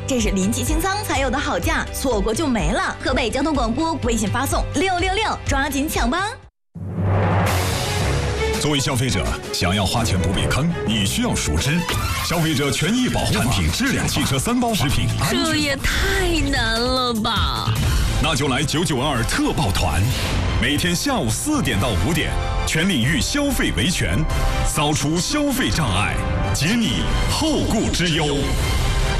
这是临期清仓才有的好价，错过就没了。河北交通广播微信发送666，抓紧抢吧！ 作为消费者，想要花钱不被坑，你需要熟知消费者权益保护法、产品质量、汽车3包食品安全。 这也太难了吧！ 那就来992特报团，每天下午4点到5点，全领域消费维权，扫除消费障碍，解你后顾之忧。